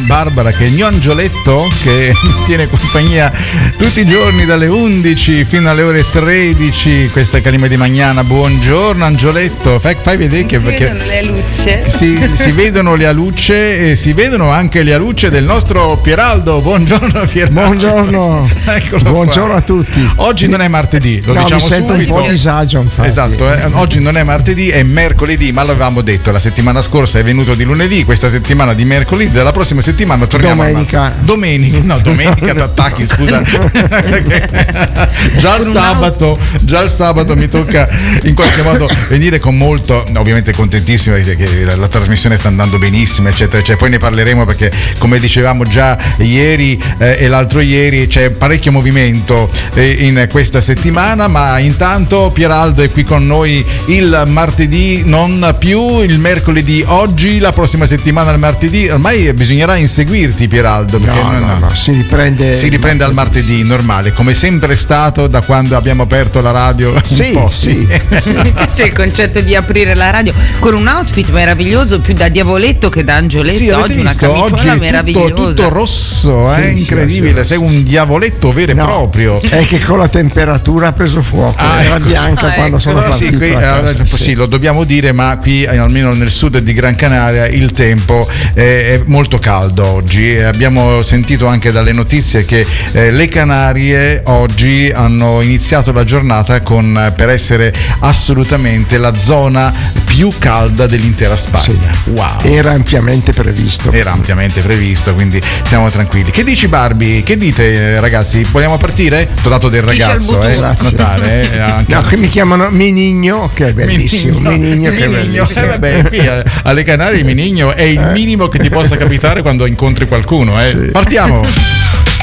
Barbara, che è il mio angioletto che mi tiene compagnia tutti i giorni dalle 11 fino alle ore 13. Questa è Calima di Magnana. Buongiorno angioletto, fai vedere che vedono le alucce. Si vedono le alucce e si vedono anche le alucce del nostro Pieraldo. Buongiorno Pieraldo. Buongiorno. Eccolo Buongiorno qua. A tutti. Oggi non è martedì, lo diciamo mi sento subito. un po' a disagio, infatti. Esatto, oggi non è martedì, è mercoledì, ma l'avevamo detto la settimana scorsa, è venuto di lunedì, questa settimana di mercoledì, della prossima settimana torniamo domenica ti attacchi, scusa. già il sabato mi tocca in qualche modo venire con molto, ovviamente contentissimo perché la trasmissione sta andando benissimo, eccetera, poi ne parleremo perché come dicevamo già ieri e l'altro ieri c'è parecchio movimento in questa settimana, ma intanto Pieraldo è qui con noi il martedì, non più il mercoledì, oggi, la prossima settimana il martedì. Ormai bisognerà inseguirti Pieraldo, perché no, si riprende al martedì normale, come sempre è stato da quando abbiamo aperto la radio. Sì. Mi piace il concetto di aprire la radio con un outfit meraviglioso, più da diavoletto che da angioletto. Sì, oggi visto? Una camiciola oggi meravigliosa, tutto rosso, incredibile, sei un diavoletto vero e proprio. È che con la temperatura ha preso fuoco, era bianca quando sono partito. Sì, lo dobbiamo dire, ma qui almeno nel sud di Gran Canaria il tempo è molto caldo oggi. Abbiamo sentito anche dalle notizie che le Canarie oggi hanno iniziato la giornata per essere assolutamente la zona più calda dell'intera Spagna. Sì. Wow. Era ampiamente previsto, quindi siamo tranquilli. Che dici Barbie? Che dite ragazzi? Vogliamo partire? Ti ho dato del ragazzo, grazie. Notare, no, che mi chiamano Minigno, che è bellissimo. Minigno che è bellissimo. Vabbè, qui alle Canarie Minigno è il minimo che ti possa capitare quando incontri qualcuno. Sì. Partiamo.